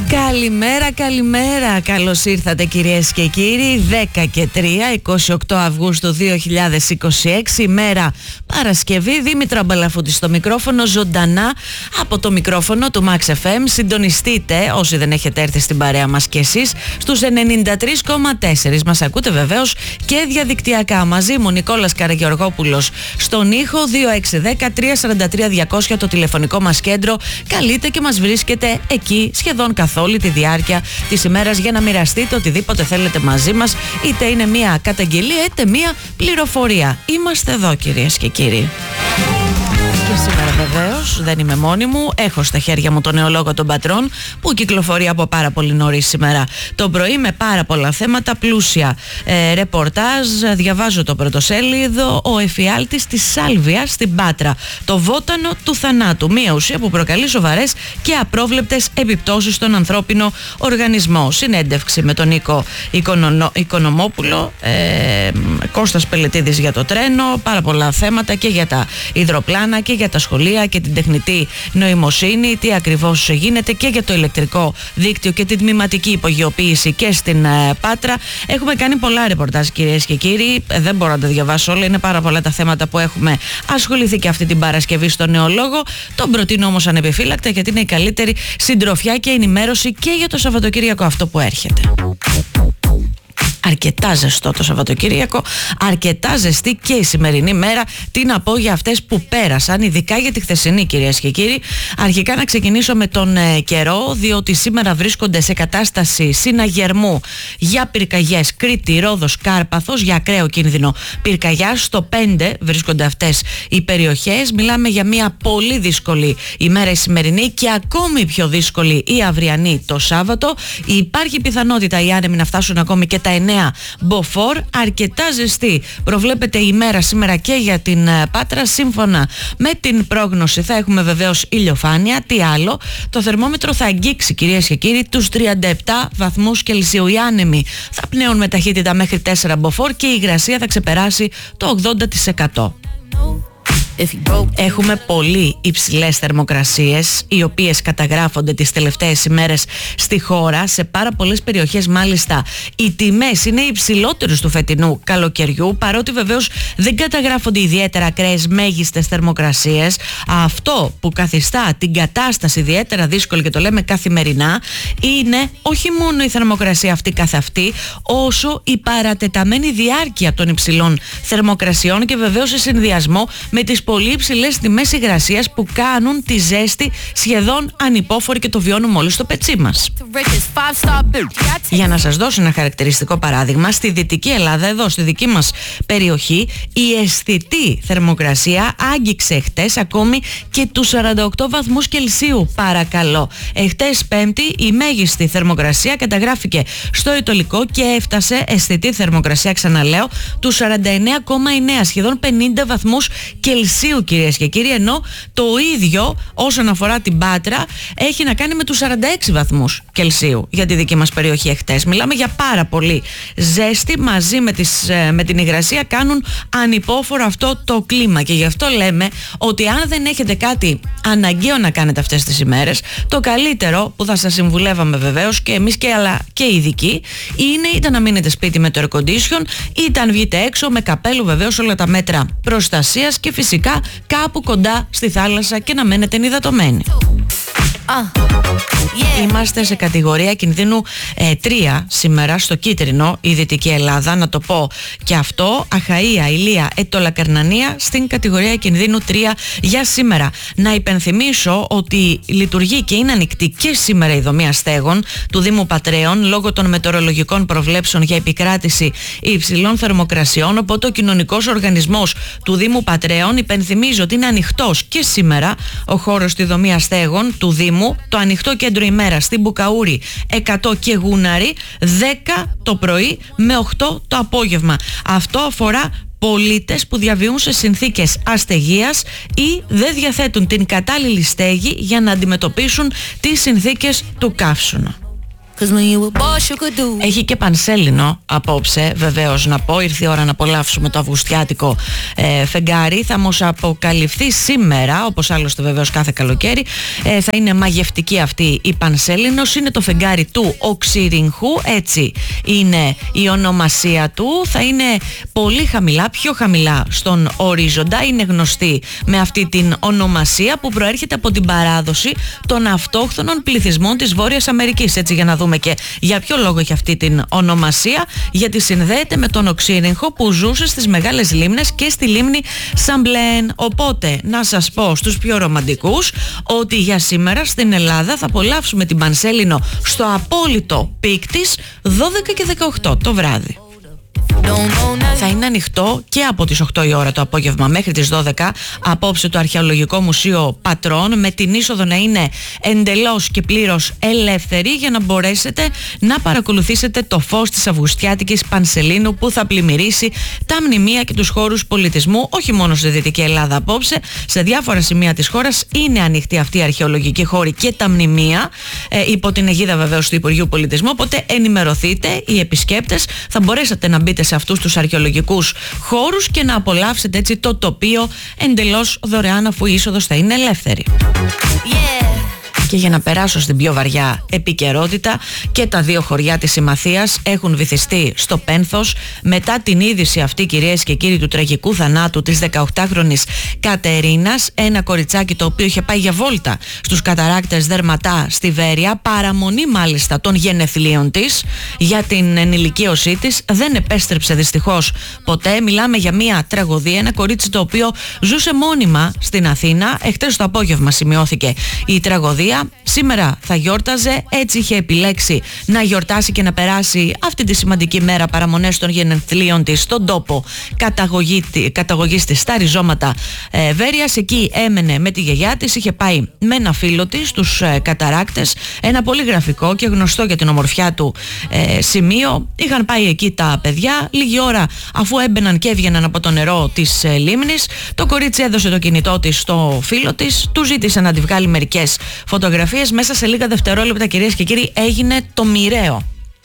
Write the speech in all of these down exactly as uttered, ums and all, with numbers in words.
Καλημέρα, καλημέρα. Καλώς ήρθατε κυρίες και κύριοι. δέκα και τρία, εικοστή ογδόη Αυγούστου δύο χιλιάδες είκοσι έξι, ημέρα Παρασκευή. Δήμητρα Μπαλαφούτη στο μικρόφωνο, ζωντανά από το μικρόφωνο του Max εφ εμ. Συντονιστείτε όσοι δεν έχετε έρθει στην παρέα μας κι εσείς στους ενενήντα τρία κόμμα τέσσερα. Μας ακούτε βεβαίως και διαδικτυακά. Μαζί μου Νικόλας Καραγεωργόπουλος στον ήχο. Δύο έξι ένα μηδέν τρία τέσσερα τρία διακόσια το τηλεφωνικό μας κέντρο. Καλείτε και μας βρίσκετε εκεί σχεδόν καθόλου όλη τη διάρκεια της ημέρας για να μοιραστείτε οτιδήποτε θέλετε μαζί μας, είτε είναι μια καταγγελία είτε μια πληροφορία. Είμαστε εδώ κυρίες και κύριοι. Και σήμερα βεβαίως δεν είμαι μόνη μου, έχω στα χέρια μου τον νεολόγο των πατρών που κυκλοφορεί από πάρα πολύ νωρίς σήμερα το πρωί με πάρα πολλά θέματα, πλούσια ε, ρεπορτάζ. Διαβάζω το πρωτοσέλιδο. Ο εφιάλτης της Σάλβιας στην Πάτρα, το βότανο του θανάτου, μια ουσία που προκαλεί σοβαρές και απρόβλεπτες επιπτώσεις στον ανθρώπινο οργανισμό. Συνέντευξη με τον Νίκο Οικονο, Οικονομόπουλο, ε, Κώστας Πελετίδης για το τρένο, πάρα πολλά θέματα και για τα υδροπλάνα και για τα σχολεία και την τεχνητή νοημοσύνη, τι ακριβώς γίνεται και για το ηλεκτρικό δίκτυο και την τμηματική υπογειοποίηση και στην ε, Πάτρα. Έχουμε κάνει πολλά ρεπορτάζ κυρίες και κύριοι, ε, δεν μπορώ να τα διαβάσω όλα, είναι πάρα πολλά τα θέματα που έχουμε ασχοληθεί και αυτή την Παρασκευή στο Νεολόγο. Τον προτείνω όμως ανεπιφύλακτα γιατί είναι η καλύτερη συντροφιά και ενημέρωση και για το Σαββατοκύριακο αυτό που έρχεται. Αρκετά ζεστό το Σαββατοκύριακο, αρκετά ζεστή και η σημερινή μέρα. Τι να πω για αυτές που πέρασαν, ειδικά για τη χθεσινή κυρίες και κύριοι. Αρχικά να ξεκινήσω με τον ε, καιρό, διότι σήμερα βρίσκονται σε κατάσταση συναγερμού για πυρκαγιές Κρήτη, Ρόδος, Κάρπαθος, για ακραίο κίνδυνο πυρκαγιάς. Στο πέντε βρίσκονται αυτές οι περιοχές. Μιλάμε για μια πολύ δύσκολη ημέρα η σημερινή και ακόμη πιο δύσκολη η αυριανή το Σάββατο. Υπάρχει πιθανότητα οι άνεμοι να φτάσουν ακόμη και τα εννέα μποφόρ, αρκετά ζεστή προβλέπεται η ημέρα σήμερα και για την Πάτρα. Σύμφωνα με την πρόγνωση θα έχουμε βεβαίως ηλιοφάνεια. Τι άλλο, το θερμόμετρο θα αγγίξει κυρίες και κύριοι τους τριάντα επτά βαθμούς Κελσίου. Οι άνεμοι θα πνέουν με ταχύτητα μέχρι τέσσερα μποφόρ και η υγρασία θα ξεπεράσει το ογδόντα τοις εκατό. Έχουμε πολύ υψηλές θερμοκρασίες οι οποίες καταγράφονται τις τελευταίες ημέρες στη χώρα. Σε πάρα πολλές περιοχές μάλιστα οι τιμές είναι υψηλότερες του φετινού καλοκαιριού, παρότι βεβαίως δεν καταγράφονται ιδιαίτερα ακραίες μέγιστες θερμοκρασίες. Αυτό που καθιστά την κατάσταση ιδιαίτερα δύσκολη, και το λέμε καθημερινά, είναι όχι μόνο η θερμοκρασία αυτή καθ' αυτή, όσο η παρατεταμένη διάρκεια των υψηλών θερμοκρασιών και βεβαίως σε συνδυασμό με τις πολύ υψηλές τιμές υγρασίας που κάνουν τη ζέστη σχεδόν ανυπόφορη και το βιώνουμε όλοι στο πετσί μας. Για να σας δώσω ένα χαρακτηριστικό παράδειγμα, στη Δυτική Ελλάδα, εδώ στη δική μας περιοχή, η αισθητή θερμοκρασία άγγιξε χτες ακόμη και τους σαράντα οκτώ βαθμούς Κελσίου, παρακαλώ. Εχτες Πέμπτη η μέγιστη θερμοκρασία καταγράφηκε στο Ιτωλικό και έφτασε αισθητή θερμοκρασία, ξαναλέω, τους σαράντα εννέα κόμμα εννέα, σχεδόν πενήντα βαθμούς Κελσίου κυρίες και κύριοι, ενώ το ίδιο όσον αφορά την Πάτρα έχει να κάνει με τους σαράντα έξι βαθμούς Κελσίου για τη δική μας περιοχή εχθές. Μιλάμε για πάρα πολύ ζέστη, μαζί με, τις, με την υγρασία κάνουν ανυπόφορο αυτό το κλίμα, και γι' αυτό λέμε ότι αν δεν έχετε κάτι αναγκαίο να κάνετε αυτές τις ημέρες, το καλύτερο που θα σας συμβουλεύαμε βεβαίως και εμείς και, αλλά και οι ειδικοί, είναι είτε να μείνετε σπίτι με το air condition, είτε αν βγείτε έξω με καπέλο βεβαίως, όλα τα μέτρα προστασίας, και φυσικά κάπου κοντά στη θάλασσα και να μένετε ενυδατωμένοι. Ah, yeah. Είμαστε σε κατηγορία κινδύνου ε, τρία σήμερα, στο κίτρινο η Δυτική Ελλάδα, να το πω και αυτό. Αχαΐα, Ηλία, Έττολα, Καρνανία στην κατηγορία κινδύνου τρία για σήμερα. Να υπενθυμίσω ότι λειτουργεί και είναι ανοιχτή και σήμερα η δομή αστέγων του Δήμου Πατρέων λόγω των μετεωρολογικών προβλέψεων για επικράτηση υψηλών θερμοκρασιών, οπότε ο κοινωνικός οργανισμός του Δήμου Πατρέων υπενθυμίζει ότι είναι ανοιχτός και σήμερα ο χώρος στη δομή αστέγων του Δήμου. Το ανοιχτό κέντρο ημέρα στην Μπουκαούρη εκατό και Γούναρη δέκα το πρωί με οκτώ το απόγευμα. Αυτό αφορά πολίτες που διαβιούν σε συνθήκες αστεγίας ή δεν διαθέτουν την κατάλληλη στέγη για να αντιμετωπίσουν τις συνθήκες του καύσωνα. Έχει και πανσέλινο απόψε, βεβαίως να πω. Ήρθε η ώρα να απολαύσουμε το αυγουστιάτικο ε, φεγγάρι. Θα μας αποκαλυφθεί σήμερα, όπως άλλωστε βεβαίως κάθε καλοκαίρι. ε, Θα είναι μαγευτική αυτή η πανσέλινος. Είναι το φεγγάρι του Οξυριγχού, έτσι είναι η ονομασία του. Θα είναι πολύ χαμηλά, πιο χαμηλά στον ορίζοντα. Είναι γνωστή με αυτή την ονομασία που προέρχεται από την παράδοση των αυτόχθονων πληθυσμών της Βόρειας Αμερικής. Έτσι, για να δούμε και για ποιο λόγο έχει αυτή την ονομασία. Γιατί συνδέεται με τον Οξύριγχο που ζούσε στις μεγάλες λίμνες και στη λίμνη Σαμπλέν. Οπότε να σας πω στους πιο ρομαντικούς ότι για σήμερα στην Ελλάδα θα απολαύσουμε την πανσέλινο στο απόλυτο πικ της δώδεκα και δεκαοκτώ το βράδυ. Θα είναι ανοιχτό και από τις οκτώ η ώρα το απόγευμα μέχρι τις δώδεκα απόψε το Αρχαιολογικό Μουσείο Πατρών, με την είσοδο να είναι εντελώς και πλήρως ελεύθερη για να μπορέσετε να παρακολουθήσετε το φως της αυγουστιάτικης πανσελίνου που θα πλημμυρίσει τα μνημεία και τους χώρους πολιτισμού, όχι μόνο στη Δυτική Ελλάδα απόψε, σε διάφορα σημεία της χώρας είναι ανοιχτή αυτή η αρχαιολογική χώρη και τα μνημεία, ε, υπό την αιγίδα βεβαίως του Υπουργείου Πολιτισμού. Οπότε ενημερωθείτε οι επισκέπτες, θα μπορέσετε να μπείτε σε αυτούς τους αρχαιολογικούς χώρους και να απολαύσετε έτσι το τοπίο εντελώς δωρεάν, αφού η είσοδος θα είναι ελεύθερη. Yeah. Και για να περάσω στην πιο βαριά επικαιρότητα, και τα δύο χωριά της Συμμαθίας έχουν βυθιστεί στο πένθος μετά την είδηση αυτή, κυρίες και κύριοι, του τραγικού θανάτου της δεκαοκτάχρονης Κατερίνας, ένα κοριτσάκι το οποίο είχε πάει για βόλτα στους καταράκτες Δερματά στη Βέρεια, παραμονή μάλιστα των γενεθλίων της. Για την ενηλικίωσή της δεν επέστρεψε δυστυχώς ποτέ. Μιλάμε για μια τραγωδία, ένα κορίτσι το οποίο ζούσε μόνιμα στην Αθήνα. Εχθές το απόγευμα σημειώθηκε η τραγωδία. Σήμερα θα γιόρταζε, έτσι είχε επιλέξει να γιορτάσει και να περάσει αυτή τη σημαντική μέρα παραμονές των γενεθλίων της στον τόπο καταγωγή, καταγωγής της στα ριζώματα ε, Βέρειας. Εκεί έμενε με τη γιαγιά της, είχε πάει με ένα φίλο της στους ε, καταράκτες, ένα πολύ γραφικό και γνωστό για την ομορφιά του ε, σημείο. Είχαν πάει εκεί τα παιδιά, λίγη ώρα αφού έμπαιναν και έβγαιναν από το νερό της ε, λίμνης, το κορίτσι έδωσε το κινητό της στο φίλο της, του ζήτησε να τη βγάλει μερικές φωτογραφίες. Μέσα σε λίγα δευτερόλεπτα, κυρίες και κύριοι, έγινε το μοιραίο.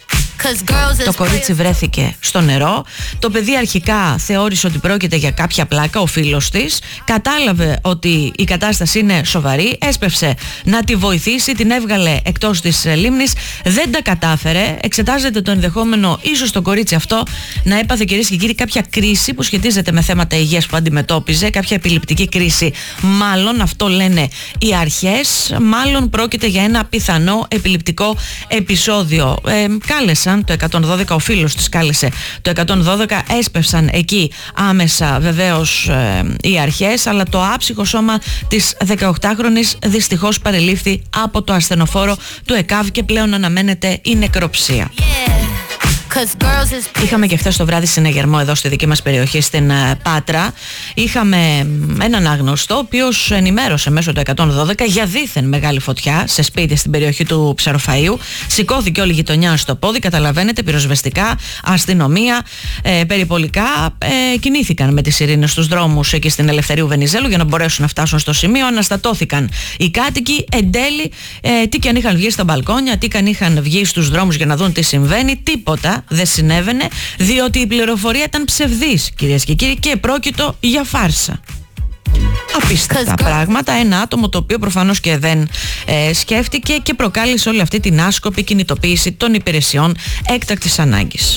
Το κορίτσι βρέθηκε στο νερό. Το παιδί αρχικά θεώρησε ότι πρόκειται για κάποια πλάκα, ο φίλος της. Κατάλαβε ότι η κατάσταση είναι σοβαρή. Έσπευσε να τη βοηθήσει, την έβγαλε εκτός της λίμνης. Δεν τα κατάφερε. Εξετάζεται το ενδεχόμενο ίσως το κορίτσι αυτό να έπαθε, κυρίες και κύριοι, κάποια κρίση που σχετίζεται με θέματα υγείας που αντιμετώπιζε. Κάποια επιληπτική κρίση. Μάλλον αυτό λένε οι αρχές. Μάλλον πρόκειται για ένα πιθανό επιληπτικό επεισόδιο. Ε, κάλεσαν το εκατόν δώδεκα, ο φίλος της κάλεσε το εκατόν δώδεκα, έσπευσαν εκεί άμεσα βεβαίως ε, οι αρχές, αλλά το άψυχο σώμα της δεκαοκτάχρονης δυστυχώς παρελήφθη από το ασθενοφόρο του ΕΚΑΒ και πλέον αναμένεται η νεκροψία. Yeah. Είχαμε και χθες το βράδυ συναγερμό εδώ στη δική μας περιοχή στην uh, Πάτρα. Είχαμε έναν άγνωστο ο οποίος ενημέρωσε μέσω του εκατόν δώδεκα για δήθεν μεγάλη φωτιά σε σπίτι στην περιοχή του Ψαροφαΐου. Σηκώθηκε όλη η γειτονιά στο πόδι, καταλαβαίνετε, πυροσβεστικά, αστυνομία, ε, περιπολικά ε, κινήθηκαν με τις σιρήνες στους δρόμους εκεί στην Ελευθερίου Βενιζέλου για να μπορέσουν να φτάσουν στο σημείο. Αναστατώθηκαν οι κάτοικοι εν τέλει, ε, τι και αν είχαν βγει στα μπαλκόνια, τι και αν είχαν βγει στους δρόμους για να δουν τι συμβαίνει, τίποτα δεν συνέβαινε, διότι η πληροφορία ήταν ψευδής, κυρίες και κύριοι, και πρόκειτο για φάρσα. Απίστευτα πράγματα. Ένα άτομο το οποίο προφανώς και δεν ε, σκέφτηκε και προκάλεσε όλη αυτή την άσκοπη κινητοποίηση των υπηρεσιών έκτακτης ανάγκης.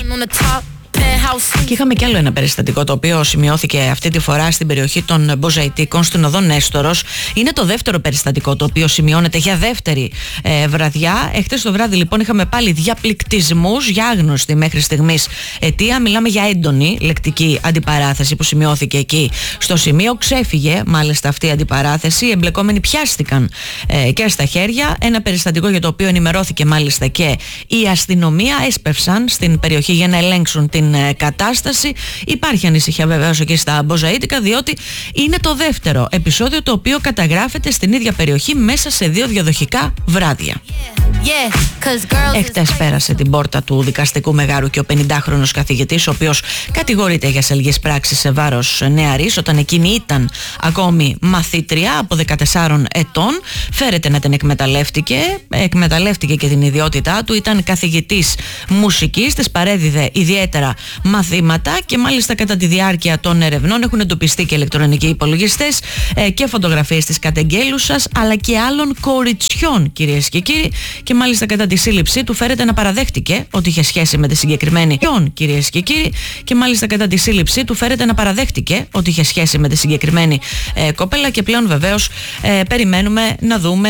Και είχαμε κι άλλο ένα περιστατικό το οποίο σημειώθηκε αυτή τη φορά στην περιοχή των Μποζαϊτίκων, στην οδό Νέστορος. Είναι το δεύτερο περιστατικό το οποίο σημειώνεται για δεύτερη ε, βραδιά. Εχθές το βράδυ λοιπόν είχαμε πάλι διαπληκτισμούς για άγνωστη μέχρι στιγμής αιτία. Μιλάμε για έντονη λεκτική αντιπαράθεση που σημειώθηκε εκεί στο σημείο. Ξέφυγε μάλιστα αυτή η αντιπαράθεση. Οι εμπλεκόμενοι πιάστηκαν ε, και στα χέρια. Ένα περιστατικό για το οποίο ενημερώθηκε μάλιστα και η αστυνομία. Έσπευσαν στην περιοχή για να ελέγξουν την κατάσταση. Υπάρχει ανησυχία βεβαίως εκεί στα Μποζαΐτικα, διότι είναι το δεύτερο επεισόδιο το οποίο καταγράφεται στην ίδια περιοχή μέσα σε δύο διαδοχικά βράδια. Yeah, Εχθές πέρασε την πόρτα του δικαστικού μεγάρου και ο πενηντάχρονος καθηγητής, ο οποίος κατηγορείται για σελγές πράξεις σε βάρος νεαρής όταν εκείνη ήταν ακόμη μαθήτρια από δεκατεσσάρων ετών. Φέρεται να την εκμεταλλεύτηκε, εκμεταλλεύτηκε και την ιδιότητά του. Ήταν καθηγητής μουσικής, της παρέδιδε ιδιαίτερα μαθήματα και μάλιστα κατά τη διάρκεια των ερευνών έχουν εντοπιστεί και ηλεκτρονικοί υπολογιστές ε, και φωτογραφίες της κατεγγέλουσας αλλά και άλλων κοριτσιών, κυρίες και κύριοι, και μάλιστα κατά τη σύλληψή του φέρεται να παραδέχτηκε ότι είχε σχέση με τη συγκεκριμένη κυρίες και κύριοι, και μάλιστα κατά τη σύλληψή του φέρεται να παραδέχτηκε ότι είχε σχέση με τη συγκεκριμένη ε, κοπέλα και πλέον βεβαίως ε, περιμένουμε να δούμε